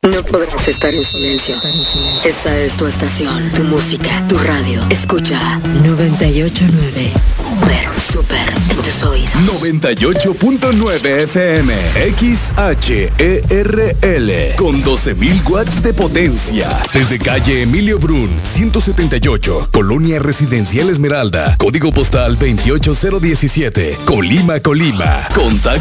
No podrás estar en silencio. Esta es tu estación, tu música, tu radio. Escucha 98.9. Super en tus oídos. 98.9 FM XHERL con 12.000 watts de potencia. Desde calle Emilio Brun, 178, Colonia Residencial Esmeralda, código postal 28017, Colima, Colima. Contacto